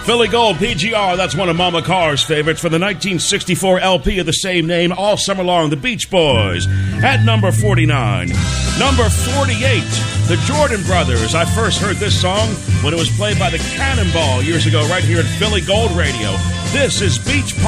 Philly Gold, PGR, that's one of Mama Carr's favorites for the 1964 LP of the same name, all summer long, the Beach Boys. At number 49. Number 48, the Jordan Brothers. I first heard this song when it was played by the Cannonball years ago right here at Philly Gold Radio. This is Beach